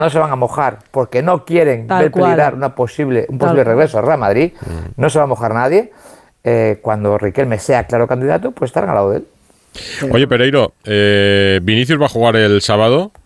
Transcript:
no se van a mojar porque no quieren Tal ver cual. peligrar un posible Tal regreso al Real Madrid, no se va a mojar nadie. Cuando Riquelme sea claro candidato, pues estarán al lado de él. Oye, Pereiro, Vinicius va a jugar el sábado.